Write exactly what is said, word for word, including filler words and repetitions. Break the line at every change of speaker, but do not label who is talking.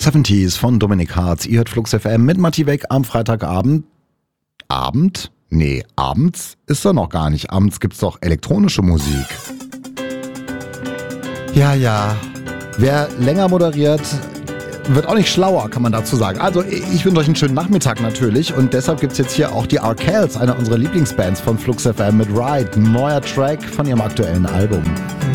siebziger von Dominik Hartz. Ihr hört Flux F M mit Matti Weg am Freitagabend. Abend? Nee, abends ist er noch gar nicht. Abends gibt's doch elektronische Musik. Ja, ja. Wer länger moderiert, wird auch nicht schlauer, kann man dazu sagen. Also ich wünsche euch einen schönen Nachmittag natürlich und deshalb gibt's jetzt hier auch die Arkells, eine unserer Lieblingsbands von Flux F M mit Ride, ein neuer Track von ihrem aktuellen Album.